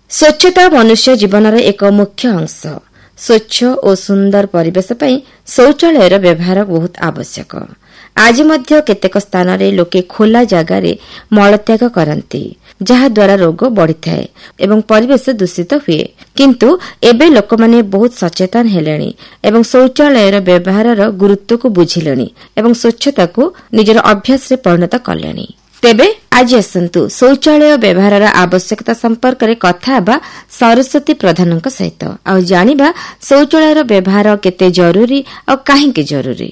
ସ୍ୱଚ୍ଛତା ମନୁଷ୍ୟ ଜୀବନର ଏକ ମୁଖ୍ୟ ଅଂଶ। ସ୍ୱଚ୍ଛ ଓ ସୁନ୍ଦର ପରିବେଶ ପାଇଁ ଶୌଚାଳୟର ବ୍ୟବହାର ବହୁତ ଆବଶ୍ୟକ। ଆଜି ମଧ୍ୟ କେତେକ ସ୍ଥାନରେ ଲୋକେ ଖୋଲା ଜାଗାରେ ମଳତ୍ୟାଗ କରନ୍ତି, ଯାହାଦ୍ୱାରା ରୋଗ ବଢ଼ିଥାଏ ଏବଂ ପରିବେଶ ଦୂଷିତ ହୁଏ। କିନ୍ତୁ ଏବେ ଲୋକମାନେ ବହୁତ ସଚେତନ ହେଲେଣି ଏବଂ ଶୌଚାଳୟର ବ୍ୟବହାରର ଗୁରୁତ୍ୱକୁ ବୁଝିଲେଣି ଏବଂ ସ୍ୱଚ୍ଛତାକୁ ନିଜର ଅଭ୍ୟାସରେ ପରିଣତ କଲେଣି। ତେବେ ଆଜି ଆସନ୍ତୁ ଶୌଚାଳୟ ବ୍ୟବହାରର ଆବଶ୍ୟକତା ସମ୍ପର୍କରେ କଥା ହେବା ସରସ୍ୱତୀ ପ୍ରଧାନଙ୍କ ସହିତ ଆଉ ଜାଣିବା ଶୌଚାଳୟର ବ୍ୟବହାର କେତେ ଜରୁରୀ ଆଉ କାହିଁକି ଜରୁରୀ।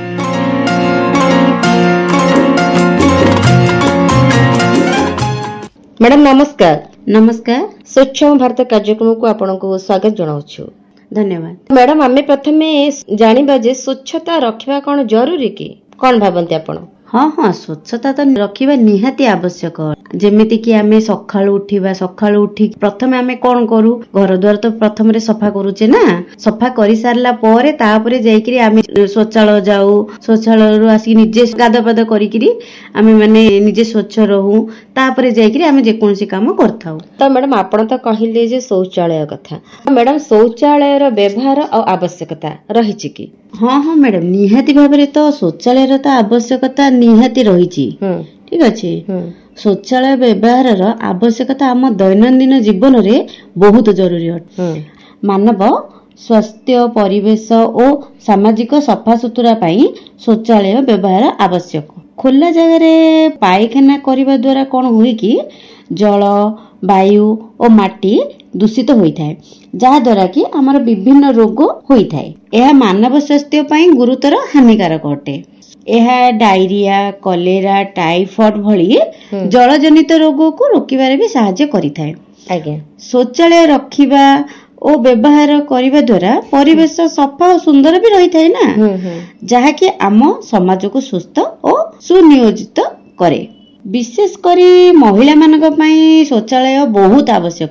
ମ୍ୟାଡାମ ନମସ୍କାର। ନମସ୍କାର। ସ୍ୱଚ୍ଛ ଭାରତ କାର୍ଯ୍ୟକ୍ରମକୁ ଆପଣଙ୍କୁ ସ୍ୱାଗତ ଜଣାଉଛୁ। ଧନ୍ୟବାଦ। ମ୍ୟାଡାମ ଆମେ ପ୍ରଥମେ ଜାଣିବା ଯେ ସ୍ୱଚ୍ଛତା ରଖିବା କଣ ଜରୁରୀ କି, କଣ ଭାବନ୍ତି ଆପଣ? ହଁ, ସ୍ୱଚ୍ଛତା ତ ରଖିବା ନିହାତି ଆବଶ୍ୟକ। ଯେମିତି କି ଆମେ ସକାଳୁ ଉଠି ପ୍ରଥମେ ଆମେ କଣ କରୁ, ଘର ଦ୍ୱାର ତ ପ୍ରଥମରେ ସଫା କରୁଛେ ନା। ସଫା କରିସାରିଲା ପରେ ତାପରେ ଯାଇକିରି ଆମେ ଶୌଚାଳୟ ଯାଉ। ଶୌଚାଳୟରୁ ଆସିକି ନିଜେ ଗାଧପାଦ କରିକିରି ଆମେ ମାନେ ନିଜେ ସ୍ୱଚ୍ଛ ରହୁ, ତାପରେ ଯାଇକିରି ଆମେ ଯେକୌଣସି କାମ କରିଥାଉ। ତ ମ୍ୟାଡାମ ଆପଣ ତ କହିଲେ ଯେ ଶୌଚାଳୟ କଥା, ମ୍ୟାଡାମ ଶୌଚାଳୟର ବ୍ୟବହାର ଆଉ ଆବଶ୍ୟକତା ରହିଛି କି? ହଁ ମ୍ୟାଡାମ, ନିହାତି ଭାବରେ ତ ଶୌଚାଳୟର ତ ଆବଶ୍ୟକତା ନିହାତି ରହିଛି। ଠିକ ଅଛି। ଶୌଚାଳୟ ବ୍ୟବହାରର ଆବଶ୍ୟକତା ଆମ ଦୈନନ୍ଦିନ ଜୀବନରେ ବହୁତ ଜରୁରୀ ଅଟେ। ମାନବ ସ୍ୱାସ୍ଥ୍ୟ, ପରିବେଶ ଓ ସାମାଜିକ ସଫାସୁତୁରା ପାଇଁ ଶୌଚାଳୟ ବ୍ୟବହାର ଆବଶ୍ୟକ। ଖୋଲା ଜାଗାରେ ପାଇଖାନା କରିବା ଦ୍ୱାରା କଣ ହୁଏ କି, ଜଳ, ବାୟୁ ଓ ମାଟି ଦୂଷିତ ହୋଇଥାଏ, ଯାହା ଦ୍ୱାରା କି ଆମର ବିଭିନ୍ନ ରୋଗ ହୋଇଥାଏ। ଏହା ମାନବ ସ୍ୱାସ୍ଥ୍ୟ ପାଇଁ ଗୁରୁତର ହାନିକାରକ ଅଟେ। ଏହା ଡାଇରିଆ, କଲେରା, ଟାଇଫଏଡ ଭଳି ଜଳଜନିତ ରୋଗକୁ ରୋକିବାରେ ବି ସାହାଯ୍ୟ କରିଥାଏ। ଆଜ୍ଞା। ଶୌଚାଳୟ ରଖିବା ଓ ବ୍ୟବହାର କରିବା ଦ୍ୱାରା ପରିବେଶ ସଫା ଓ ସୁନ୍ଦର ବି ରହିଥାଏ ନା, ଯାହାକି ଆମ ସମାଜକୁ ସୁସ୍ଥ ଓ ସୁନିୟୋଜିତ କରେ। ବିଶେଷ କରି ମହିଳାମାନଙ୍କ ପାଇଁ ଶୌଚାଳୟ ବହୁତ ଆବଶ୍ୟକ।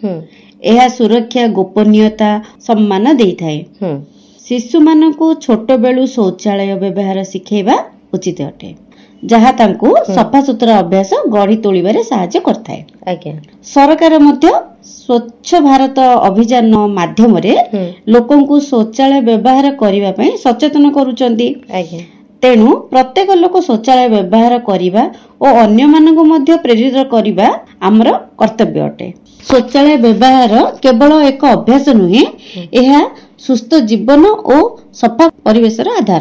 ଏହା ସୁରକ୍ଷା, ଗୋପନୀୟତା, ସମ୍ମାନ ଦେଇଥାଏ। ଶିଶୁମାନଙ୍କୁ ଛୋଟ ବେଳୁ ଶୌଚାଳୟ ବ୍ୟବହାର ଶିଖେଇବା ଉଚିତ ଅଟେ, ଯାହା ତାଙ୍କୁ ସଫାସୁତୁରା ଅଭ୍ୟାସ ଗଢି ତୋଳିବାରେ ସାହାଯ୍ୟ କରିଥାଏ। ଆଜ୍ଞା। ସରକାର ମଧ୍ୟ ସ୍ୱଚ୍ଛ ଭାରତ ଅଭିଯାନ ମାଧ୍ୟମରେ ଲୋକଙ୍କୁ ଶୌଚାଳୟ ବ୍ୟବହାର କରିବା ପାଇଁ ସଚେତନ କରୁଛନ୍ତି। ଆଜ୍ଞା। ତେଣୁ ପ୍ରତ୍ୟେକ ଲୋକ ଶୌଚାଳୟ ବ୍ୟବହାର କରିବା ଓ ଅନ୍ୟମାନଙ୍କୁ ମଧ୍ୟ ପ୍ରେରିତ କରିବା ଆମର କର୍ତ୍ତବ୍ୟ ଅଟେ। ଶୌଚାଳୟ ବ୍ୟବହାର କେବଳ ଏକ ଅଭ୍ୟାସ ନୁହେଁ, ଏହା ସୁସ୍ଥ ଜୀବନ ଓ ସଫା ପରିବେଶର ଆଧାର।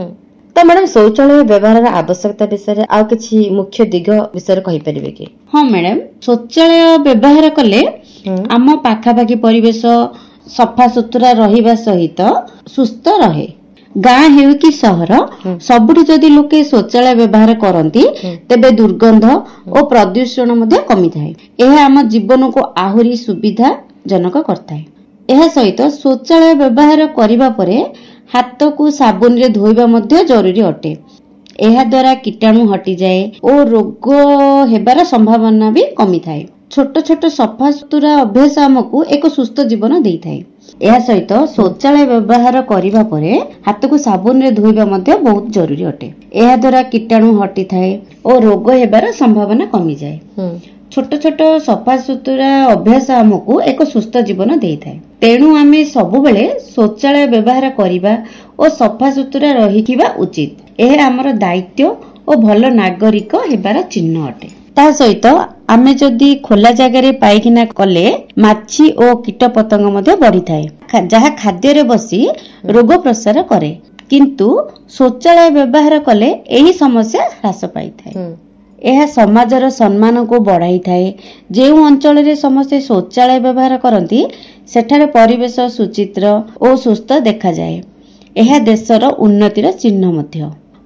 ତ ମ୍ୟାଡାମ ଶୌଚାଳୟ ବ୍ୟବହାରର ଆବଶ୍ୟକତା ବିଷୟରେ ଆଉ କିଛି ମୁଖ୍ୟ ଦିଗ ବିଷୟରେ କହିପାରିବେ କି? ହଁ ମ୍ୟାଡାମ, ଶୌଚାଳୟ ବ୍ୟବହାର କଲେ ଆମ ପାଖାପାଖି ପରିବେଶ ସଫାସୁତୁରା ରହିବା ସହିତ ସୁସ୍ଥ ରହେ। ଗାଁ ହେଉ କି ସହର, ସବୁଠି ଯଦି ଲୋକେ ଶୌଚାଳୟ ବ୍ୟବହାର କରନ୍ତି ତେବେ ଦୁର୍ଗନ୍ଧ ଓ ପ୍ରଦୂଷଣ ମଧ୍ୟ କମିଥାଏ। ଏହା ଆମ ଜୀବନକୁ ଆହୁରି ସୁବିଧା ଜନକ କରିଥାଏ। ଏହା ସହିତ ଶୌଚାଳୟ ବ୍ୟବହାର କରିବା ପରେ ହାତକୁ ସାବୁନରେ ଧୋଇବା ମଧ୍ୟ ଜରୁରୀ ଅଟେ। ଏହା ଦ୍ୱାରା କୀଟାଣୁ ହଟିଯାଏ ଓ ରୋଗ ହେବାର ସମ୍ଭାବନା ବି କମିଥାଏ। ଛୋଟ ଛୋଟ ସଫାସୁତୁରା ଅଭ୍ୟାସ ଆମକୁ ଏକ ସୁସ୍ଥ ଜୀବନ ଦେଇଥାଏ। ଏହା ସହିତ ଶୌଚାଳୟ ବ୍ୟବହାର କରିବା ପରେ ହାତକୁ ସାବୁନରେ ଧୋଇବା ମଧ୍ୟ ବହୁତ ଜରୁରୀ ଅଟେ। ଏହା ଦ୍ୱାରା କୀଟାଣୁ ହଟିଥାଏ ଓ ରୋଗ ହେବାର ସମ୍ଭାବନା କମିଯାଏ। ଛୋଟ ଛୋଟ ସଫାସୁତୁରା ଅଭ୍ୟାସ ଆମକୁ ଏକ ସୁସ୍ଥ ଜୀବନ ଦେଇଥାଏ। ତେଣୁ ଆମେ ସବୁବେଳେ ଶୌଚାଳୟ ବ୍ୟବହାର କରିବା ଓ ସଫାସୁତୁରା ରହିଥିବା ଉଚିତ। ଏହା ଆମର ଦାୟିତ୍ୱ ଓ ଭଲ ନାଗରିକ ହେବାର ଚିହ୍ନ ଅଟେ। ତା ସହିତ ଆମେ ଯଦି ଖୋଲା ଜାଗାରେ ପାଇଖାନା କଲେ ମାଛି ଓ କୀଟ ପତଙ୍ଗ ମଧ୍ୟ ବଢିଥାଏ, ଯାହା ଖାଦ୍ୟରେ ବସି ରୋଗ ପ୍ରସାର କରେ। କିନ୍ତୁ ଶୌଚାଳୟ ବ୍ୟବହାର କଲେ ଏହି ସମସ୍ୟା ହ୍ରାସ ପାଇଥାଏ। ଏହା ସମାଜର ସମ୍ମାନକୁ ବଢାଇଥାଏ। ଯେଉଁ ଅଞ୍ଚଳରେ ସମସ୍ତେ ଶୌଚାଳୟ ବ୍ୟବହାର କରନ୍ତି ସେଠାରେ ପରିବେଶ ସୁଚିତ୍ର ଓ ସୁସ୍ଥ ଦେଖାଯାଏ। ଏହା ଦେଶର ଉନ୍ନତିର ଚିହ୍ନ ମଧ୍ୟ।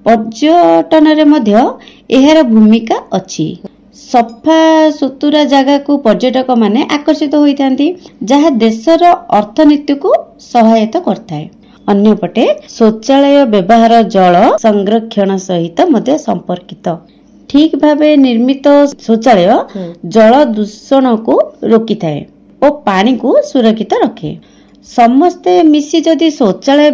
ପର୍ଯ୍ୟଟନରେ ମଧ୍ୟ ଏହାର ଭୂମିକା ଅଛି। ସଫା ସୁତୁରା ଜାଗାକୁ ପର୍ଯ୍ୟଟକ ମାନେ ଆକର୍ଷିତ ହୋଇଥାନ୍ତି, ଯାହା ଦେଶର ଅର୍ଥନୀତିକୁ ସହାୟତା କରିଥାଏ। ଅନ୍ୟପଟେ ଶୌଚାଳୟ ବ୍ୟବହାର ଜଳ ସଂରକ୍ଷଣ ସହିତ ମଧ୍ୟ ସମ୍ପର୍କିତ। ଠିକ ଭାବେ ନିର୍ମିତ ଶୌଚାଳୟ ଜଳ ଦୂଷଣକୁ ରୋକିଥାଏ ଓ ପାଣିକୁ ସୁରକ୍ଷିତ ରଖେ। ସମସ୍ତେ ମିଶି ଯଦି ଶୌଚାଳୟ